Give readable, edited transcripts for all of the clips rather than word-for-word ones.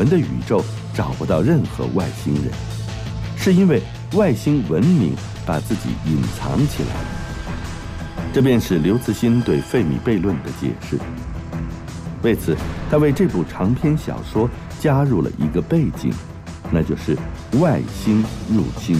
们的宇宙找不到任何外星人，是因为外星文明把自己隐藏起来了。这便是刘慈欣对费米悖论的解释。为此，他为这部长篇小说加入了一个背景，那就是外星入侵。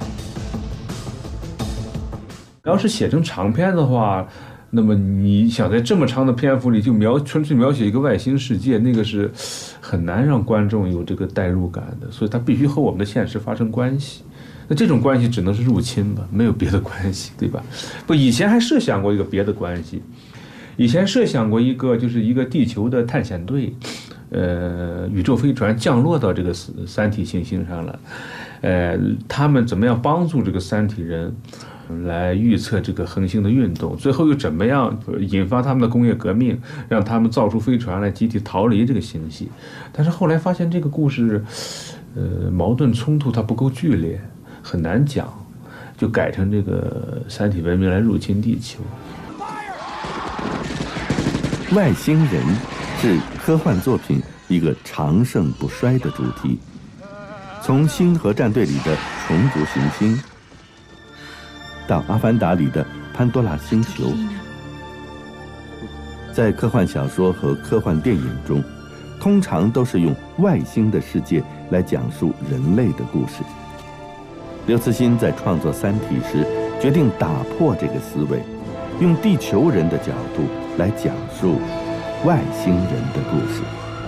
要是写成长篇的话，那么你想在这么长的篇幅里就纯粹描写一个外星世界，那个是很难让观众有这个代入感的，所以它必须和我们的现实发生关系。那这种关系只能是入侵吧，没有别的关系，对吧？不，以前还设想过一个别的关系，以前设想过一个就是一个地球的探险队，宇宙飞船降落到这个三体行星上了，他们怎么样帮助这个三体人来预测这个恒星的运动，最后又怎么样引发他们的工业革命，让他们造出飞船来集体逃离这个星系。但是后来发现这个故事，矛盾冲突它不够剧烈，很难讲，就改成这个三体文明来入侵地球。 外星人是科幻作品一个长盛不衰的主题，从《星河战队》里的虫族行星，到《阿凡达》里的潘多拉星球，在科幻小说和科幻电影中，通常都是用外星的世界来讲述人类的故事。刘慈欣在创作《三体》时，决定打破这个思维，用地球人的角度来讲述外星人的故事。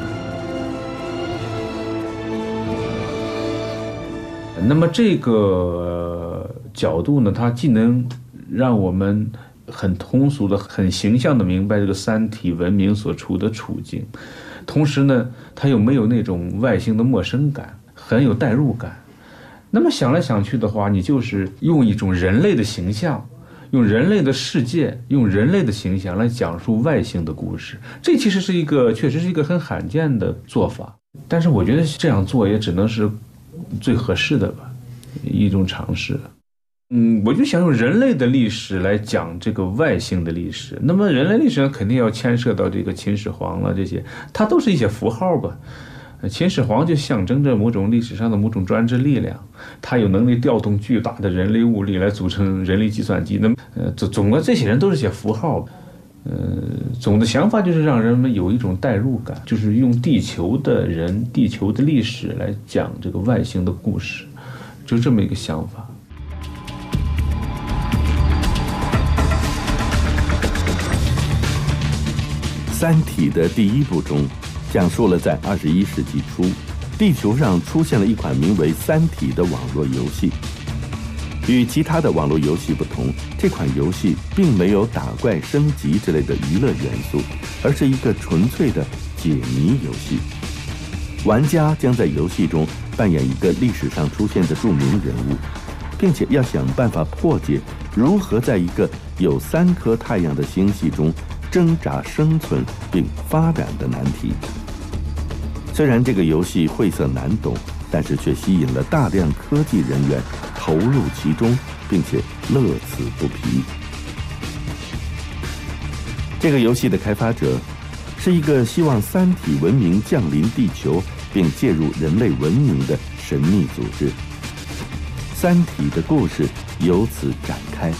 那么这个角度呢，它既能让我们很通俗的、很形象的明白这个三体文明所处的处境，同时呢，它又没有那种外星的陌生感，很有代入感。那么想来想去的话，你就是用一种人类的形象，用人类的世界，用人类的形象来讲述外星的故事，这其实确实是一个很罕见的做法。但是我觉得这样做也只能是最合适的吧，一种尝试。我就想用人类的历史来讲这个外星的历史。那么人类历史上肯定要牵涉到这个秦始皇了，这些它都是一些符号吧。秦始皇就象征着某种历史上的某种专制力量，他有能力调动巨大的人力物力来组成人力计算机。那么总的这些人都是些符号。总的想法就是让人们有一种代入感，就是用地球的人、地球的历史来讲这个外星的故事，就这么一个想法。 《三体》的第一部中，讲述了在21世纪初，地球上出现了一款名为《三体》的网络游戏。与其他的网络游戏不同，这款游戏并没有打怪升级之类的娱乐元素，而是一个纯粹的解谜游戏。玩家将在游戏中扮演一个历史上出现的著名人物，并且要想办法破解如何在一个有3颗太阳的星系中挣扎生存并发展的难题。虽然这个游戏晦涩难懂，但是却吸引了大量科技人员投入其中，并且乐此不疲。这个游戏的开发者是一个希望三体文明降临地球并介入人类文明的神秘组织。三体的故事由此展开。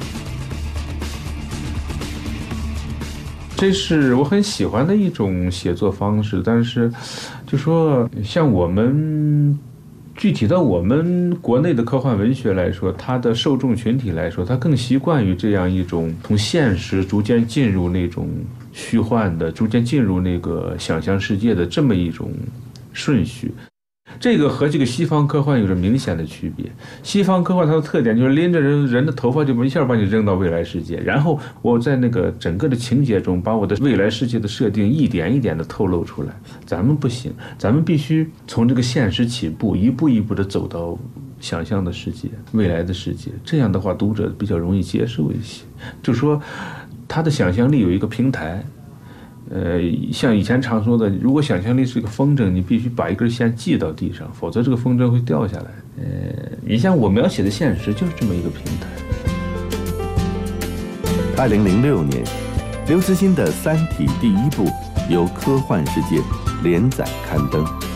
这是我很喜欢的一种写作方式，但是就说像我们具体到我们国内的科幻文学来说，它的受众群体来说，它更习惯于这样一种从现实逐渐进入那种虚幻的，逐渐进入那个想象世界的这么一种顺序。这个和这个西方科幻有着明显的区别。西方科幻它的特点就是拎着人的头发就一下把你扔到未来世界，然后我在那个整个的情节中把我的未来世界的设定一点一点的透露出来。咱们不行，咱们必须从这个现实起步，一步一步的走到想象的世界、未来的世界。这样的话，读者比较容易接受一些。就说他的想象力有一个平台。像以前常说的，如果想象力是一个风筝，你必须把一根线系到地上，否则这个风筝会掉下来。你像我描写的现实就是这么一个平台。 2006年，刘慈欣的《三体》第一部由科幻世界连载刊登。